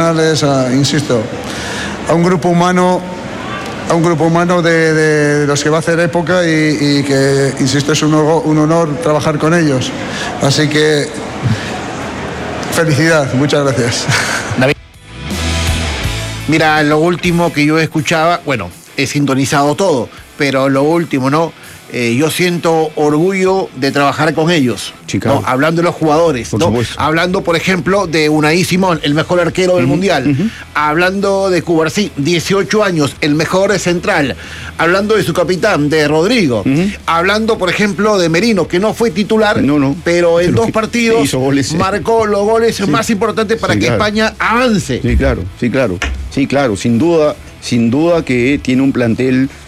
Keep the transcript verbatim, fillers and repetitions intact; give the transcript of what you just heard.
profesionales, a, insisto, a un grupo humano, a un grupo humano de, de los que va a hacer época y, y que, insisto, es un, un honor trabajar con ellos. Así que, felicidad, muchas gracias. Mira, lo último que yo escuchaba, bueno, he sintonizado todo, pero lo último, ¿no? Eh, yo siento orgullo de trabajar con ellos, ¿no? Hablando de los jugadores, ¿no? Hablando, por ejemplo, de Unai Simón, el mejor arquero del uh-huh, Mundial. Uh-huh. Hablando de Cubarsí, dieciocho años, el mejor central. Hablando de su capitán, de Rodrigo. Uh-huh. Hablando, por ejemplo, de Merino, que no fue titular, no, no. pero en pero dos partidos hizo goles, marcó los goles sí. más importantes para sí, que claro. España avance. Sí, claro, sí, claro. Sí, claro, sin duda, sin duda que tiene un plantel